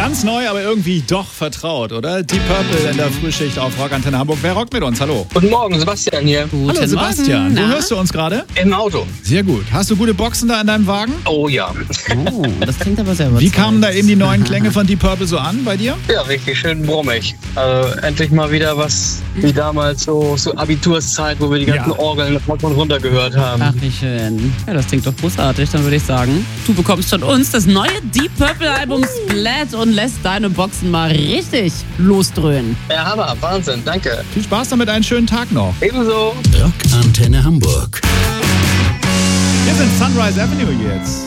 Ganz neu, aber irgendwie doch vertraut, oder? Deep Purple in der Frühschicht auf Rockantenne Hamburg. Wer rockt mit uns? Hallo. Guten Morgen, Sebastian hier. Hallo Sebastian, wo hörst du uns gerade? Im Auto. Sehr gut. Hast du gute Boxen da in deinem Wagen? Oh ja. Oh, das klingt aber sehr Wie kamen da eben die neuen Klänge von Deep Purple so an bei dir? Ja, richtig schön brummig. Also endlich mal wieder was wie damals so Abiturszeit, wo wir die ganzen Orgeln rauf und runter gehört haben. Ach, wie schön. Ja, das klingt doch großartig. Dann würde ich sagen, du bekommst von uns das neue Deep Purple Album Splat und lässt deine Boxen mal richtig losdröhnen. Ja, Hammer. Wahnsinn. Danke. Viel Spaß damit, einen schönen Tag noch. Ebenso. Rockantenne Hamburg. Wir sind Sunrise Avenue jetzt.